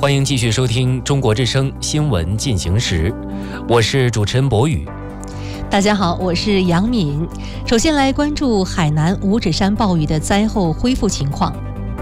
欢迎继续收听中国之声新闻进行时，我是主持人博宇。 大家好，我是杨敏。首先来关注海南五指山暴雨的灾后恢复情况。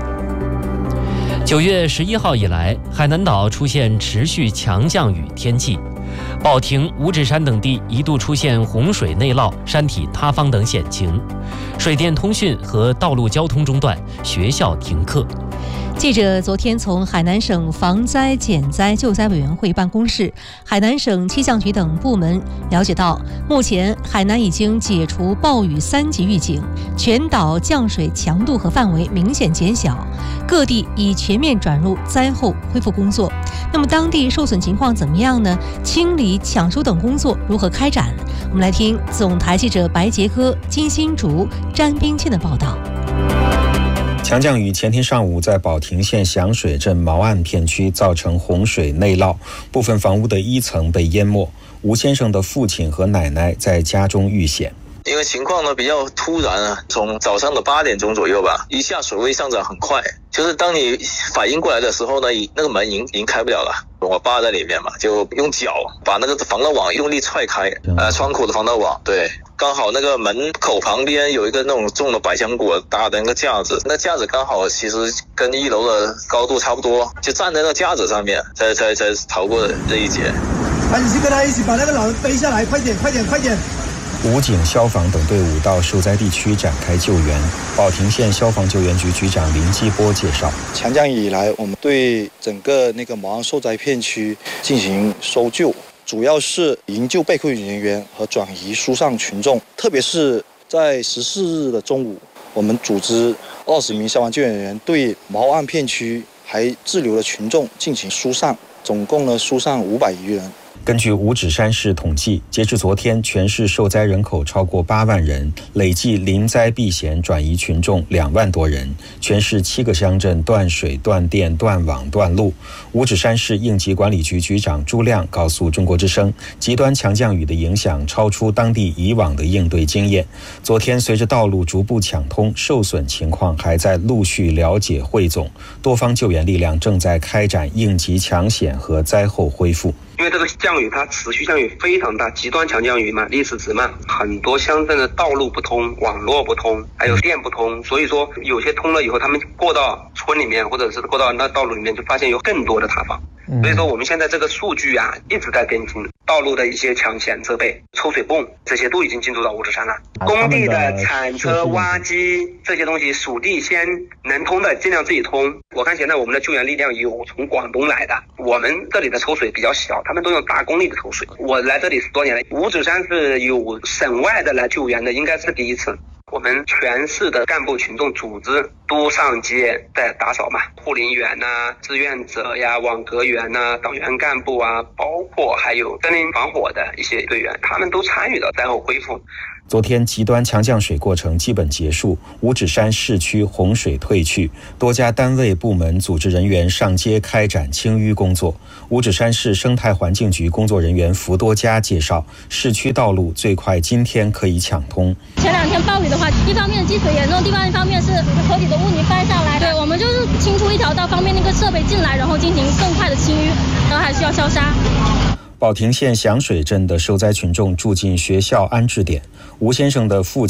9月11号以来，海南岛出现持续强降雨天气，保亭、五指山等地一度出现洪水内涝、山体塌方等险情，水电通讯和道路交通中断，学校停课。 记者昨天从海南省防灾减灾救灾委员会办公室、海南省气象局等部门了解到，目前海南已经解除暴雨3级预警，全岛降水强度和范围明显减小，各地已全面转入灾后恢复工作。那么当地受损情况怎么样呢？清理、抢修等工作如何开展？我们来听总台记者白杰哥、金新竹、詹冰倩的报道。 强降雨前天上午在保亭县响水镇毛岸片区造成洪水内涝，部分房屋的1层被淹没。吴先生的父亲和奶奶在家中遇险。 因为情况呢比较突然啊，从早上的8点钟左右吧，一下水位上涨很快，就是当你反应过来的时候呢，那个门已经开不了了。我爸在里面嘛，就用脚把那个防盗网用力踹开，窗口的防盗网，对，刚好那个门口旁边有一个那种种了百香果搭的那个架子，那架子刚好其实跟1楼的高度差不多，就站在那架子上面，才逃过这一劫。 你去跟他一起把那个老人背下来，快点！ 武警、消防等队伍到受灾地区展开救援。保亭县消防救援局局长林基波介绍， 强降雨以来，我们对整个那个毛岸受灾片区进行搜救，主要是营救被困人员和转移疏散群众。特别是在14日的中午，我们组织20名消防救援人员对毛岸片区还滞留的群众进行疏散，总共呢疏散500余人。 根据五指山市统计，截至昨天，全市受灾人口超过8万人，累计临灾避险转移群众2万多人。全市7个乡镇断水、断电、断网、断路。五指山市应急管理局局长朱亮告诉中国之声，极端强降雨的影响超出当地以往的应对经验。昨天随着道路逐步抢通，受损情况还在陆续了解汇总，多方救援力量正在开展应急抢险和灾后恢复。 因为这个降雨它持续降雨非常大，极端强降雨嘛，历史值嘛，很多乡镇的道路不通，网络不通，还有电不通，所以说有些通了以后，他们过到村里面或者是过到那道路里面，就发现有更多的塌方。所以说我们现在这个数据啊一直在跟进，道路的一些抢险设备、抽水泵这些都已经进驻到五指山了。工地的铲车、挖机这些东西，属地先能通的尽量自己通。我看现在我们的救援力量有从广东来的，我们这里的抽水比较小，他们都用大功率的抽水。我来这里10多年了，五指山是有省外的来救援的，应该是第一次。我们全市的干部群众组织都上街在打扫嘛，护林员呐、志愿者呀、网格员呐、党员干部啊，包括还有森林防火的一些队员，他们都参与了灾后恢复。 昨天极端强降水过程基本结束，五指山市区洪水退去，多家单位部门组织人员上街开展清淤工作。五指山市生态环境局工作人员福多家介绍，市区道路最快今天可以抢通。 前2天暴雨的话，一方面积水严重，另外一方面是河底的污泥翻下来，对，我们就是清出一条道，方便那个设备进来，然后进行更快的清淤，然后还需要消杀。 保亭县响水镇的受灾群众住进学校安置点，吴先生的父亲